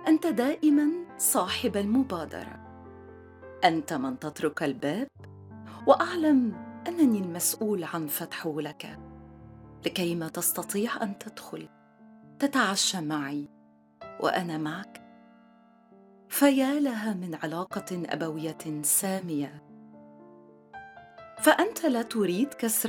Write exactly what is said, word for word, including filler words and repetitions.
أنت دائما صاحب المبادرة. أنت من تطرق الباب، وأعلم أنني المسؤول عن فتحه لك لكيما تستطيع أن تدخل تتعشى معي وأنا معك. فيا لها من علاقة أبوية سامية. فأنت لا تريد كسر